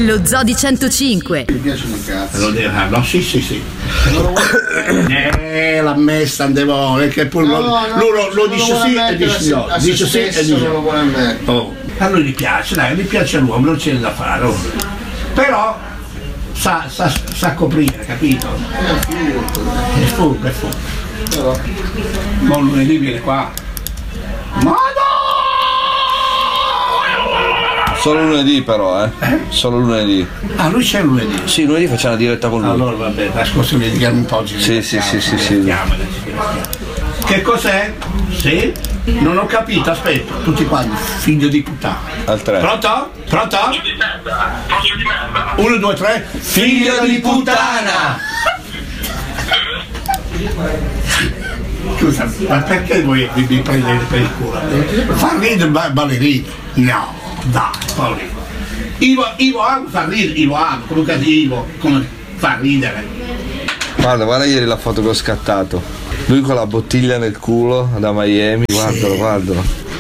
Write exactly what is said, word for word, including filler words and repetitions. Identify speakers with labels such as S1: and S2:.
S1: Lo Zoo di centocinque.
S2: Mi piace il cazzo. No, sì, sì, sì. Eh, l'ha messa andevo, che pure
S3: No,
S2: lo,
S3: no,
S2: lui lo, lo
S3: non
S2: dice
S3: lo
S2: sì
S3: vuole
S2: e dice no,
S3: mettere a se
S2: dice sì e
S3: stesso,
S2: dice
S3: non lo vuole mettere.
S2: oh. A lui gli piace, dai, gli piace l'uomo, non c'è da fare. Oh. Però sa, sa, sa coprire, capito? È furbo, è furbo. Ma lunedì viene qua. Madonna!
S4: Solo lunedì però, eh?
S2: Eh?
S4: Solo lunedì.
S2: Ah, lui c'è lunedì.
S4: Sì, lunedì facciamo una diretta con lui.
S2: Allora vabbè, la scorsa mi diamo un po' di
S4: Sì, sì, sì, sì, sì.
S2: Che cos'è? Sì? Non ho capito, aspetta, tutti quanti, figlio di puttana.
S4: Al tre.
S2: Pronto? Pronto? Uno, due, tre.
S4: Figlio di puttana!
S2: Scusa, ma perché voi vi, vi prendete per il culo? Fa ridere ba- ballerino? No, dai, Paolino. Ivo, Ivo Amo fa ridere, Ivo Amo, comunque Ivo, come fa ridere.
S4: Guarda, guarda ieri la foto che ho scattato. Lui con la bottiglia nel culo da Miami, guardalo, guardalo.